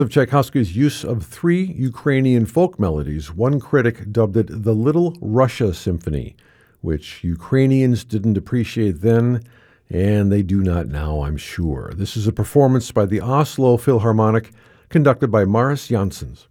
Of Tchaikovsky's use of three Ukrainian folk melodies, one critic dubbed it the Little Russia Symphony, which Ukrainians didn't appreciate then, and they do not now, I'm sure. This is a performance by the Oslo Philharmonic, conducted by Maris Janssens.